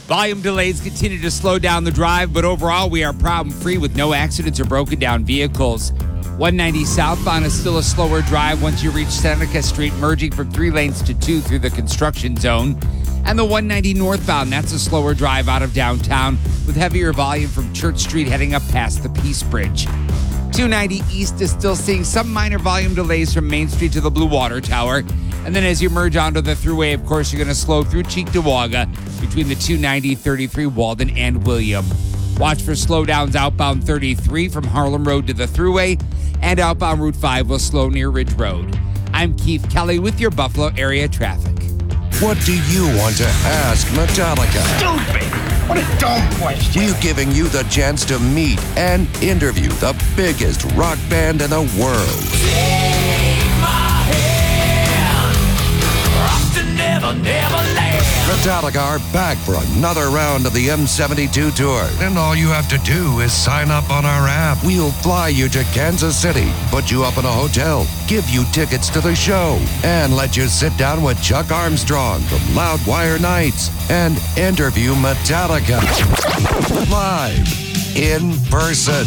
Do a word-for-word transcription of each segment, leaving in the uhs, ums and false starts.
Volume delays continue to slow down the drive, but overall we are problem-free with no accidents or broken down vehicles. one ninety southbound is still a slower drive once you reach Seneca Street, merging from three lanes to two through the construction zone. And the one ninety northbound, that's a slower drive out of downtown with heavier volume from Church Street heading up past the Peace Bridge. two ninety east is still seeing some minor volume delays from Main Street to the Blue Water Tower. And then as you merge onto the thruway, of course, you're going to slow through Cheektowaga between the two ninety, thirty-three, Walden, and William. Watch for slowdowns outbound thirty-three from Harlem Road to the thruway, and outbound Route five will slow near Ridge Road. I'm Keith Kelly with your Buffalo area traffic. What do you want to ask Metallica? Stupid! What a dumb question. We're giving you the chance to meet and interview the biggest rock band in the world. Take my hand, rock to never, never land. Metallica are back for another round of the M seventy-two tour. And all you have to do is sign up on our app. We'll fly you to Kansas City, put you up in a hotel, give you tickets to the show, and let you sit down with Chuck Armstrong from Loudwire Nights and interview Metallica live in person.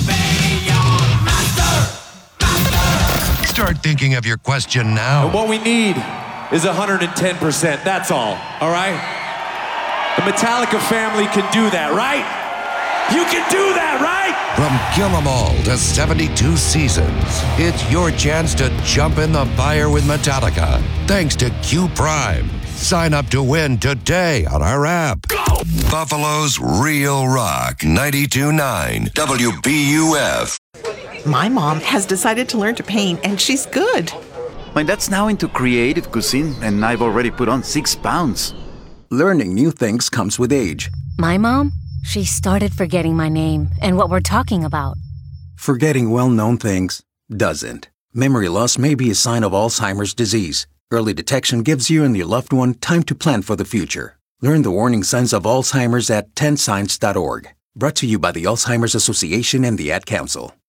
Start thinking of your question now. And what we need is one hundred ten percent. That's all. All right? The Metallica family can do that, right? You can do that, right? From Kill 'Em All to seventy-two seasons, it's your chance to jump in the fire with Metallica. Thanks to Q Prime. Sign up to win today on our app. Go! Buffalo's Real Rock, ninety-two point nine W B U F. My mom has decided to learn to paint, and she's good. My dad's now into creative cuisine, and I've already put on six pounds. Learning new things comes with age. My mom, she started forgetting my name and what we're talking about. Forgetting well-known things doesn't. Memory loss may be a sign of Alzheimer's disease. Early detection gives you and your loved one time to plan for the future. Learn the warning signs of Alzheimer's at ten signs dot org. Brought to you by the Alzheimer's Association and the Ad Council.